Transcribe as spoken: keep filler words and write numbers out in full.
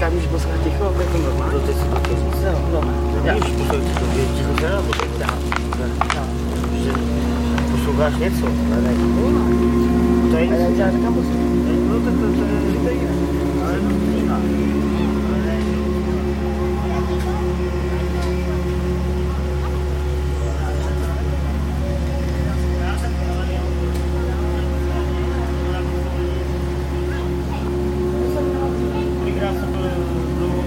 říká, můžeš poslouchat ticho, jako normálně. To ty si to chtěl říct? No, no. Víš, poslouchat to, je ticho se nebo to dá. Že posloucháš něco, ale ne. No, To je ale já říkám poslouchat. No tak to, to je...